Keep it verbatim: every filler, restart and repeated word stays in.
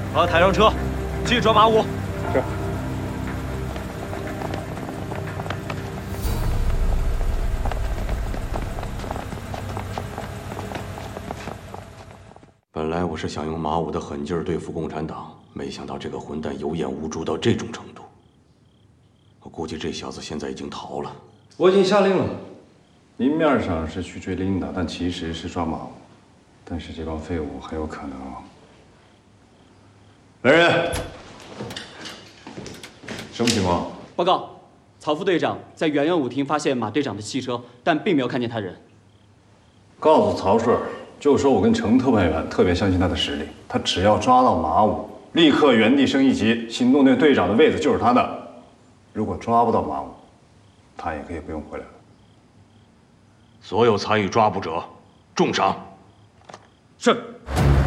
把他抬上车，去抓马武。 是。 本来我是想用马武的狠劲儿对付共产党，没想到这个混蛋有眼无珠到这种程度。我估计这小子现在已经逃了。 我已经下令了，明面上是去追琳达，但其实是抓马武。但是这帮废物很有可能……来人，什么情况？ 报告，曹副队长在远远舞厅发现马队长的汽车，但并没有看见他人。 告诉曹顺。 就说我跟程特派员特别相信他的实力，他只要抓到马武，立刻原地升一级，行动队队长的位子就是他的。如果抓不到马武，他也可以不用回来了。 所有参与抓捕者，重赏。 是。